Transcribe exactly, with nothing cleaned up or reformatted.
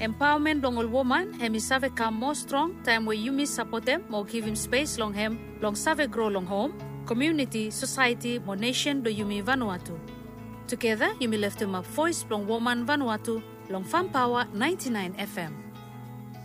Empowerment long all woman, hemi save come more strong, time where you miss support them, more give him space long hem, long save grow long home, community, society, more nation do you me Vanuatu. Together, you may lift him up voice long woman Vanuatu, long Fan Power ninety-nine F M.